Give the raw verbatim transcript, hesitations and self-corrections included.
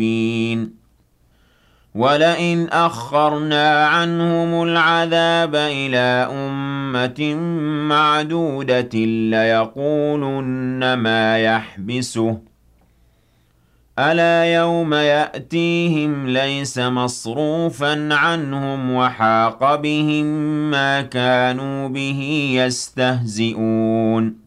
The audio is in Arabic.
وَلَئِنْ أَخَّرْنَا عَنْهُمُ الْعَذَابَ إِلَىٰ أُمَّةٍ مَّعْدُودَةٍ لَّيَقُولُنَّ مَا يَحْبِسُهُ ۗ أَلَا يَوْمَ يَأْتِيهِمْ لَيْسَ مَصْرُوفًا عَنْهُمْ وَحَاقَ بِهِم مَّا كَانُوا بِهِ يَسْتَهْزِئُونَ